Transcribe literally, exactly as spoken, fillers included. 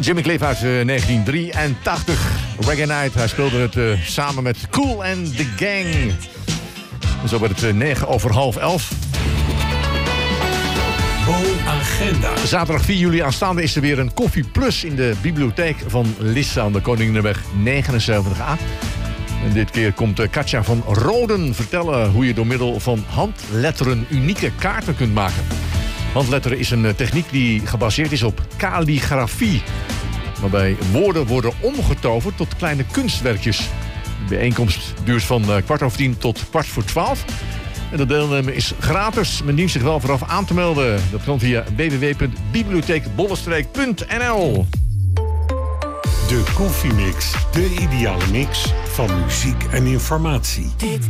Jimmy Cliff uit uh, negentien drieëntachtig. Reggae Night. Hij speelde het uh, samen met Kool and the Gang. En zo werd het uh, negen over half elf. Agenda. Zaterdag vier juli aanstaande is er weer een Koffie Plus in de bibliotheek van Lisse aan de Koninginnenweg negenenzeventig A. En dit keer komt uh, Katja van Roden vertellen hoe je door middel van handletteren unieke kaarten kunt maken. Handletteren is een uh, techniek die gebaseerd is op kalligrafie, waarbij woorden worden omgetoverd tot kleine kunstwerkjes. De bijeenkomst duurt van uh, kwart over tien tot kwart voor twaalf. En dat deelnemen is gratis. Men dient zich wel vooraf aan te melden. Dat kan via w w w punt bibliotheekbollenstreek punt n l. De Koffiemix, de ideale mix van muziek en informatie.